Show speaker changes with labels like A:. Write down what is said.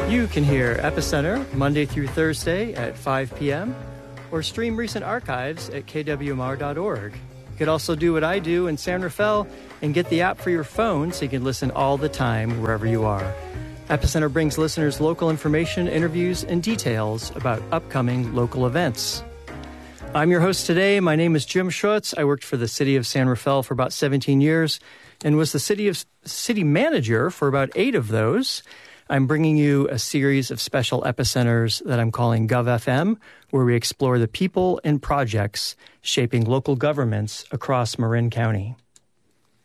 A: You can hear Epicenter Monday through Thursday at 5 p.m. or stream recent archives at kwmr.org. You could also do what I do in San Rafael and get the app for your phone so you can listen all the time wherever you are. Epicenter brings listeners local information, interviews, and details about upcoming local events. I'm your host today. My name is Jim Schutz. I worked for the city of San Rafael for about 17 years and was the city manager for about 8 of those. I'm bringing you a series of special epicenters that I'm calling GovFM, where we explore the people and projects shaping local governments across Marin County.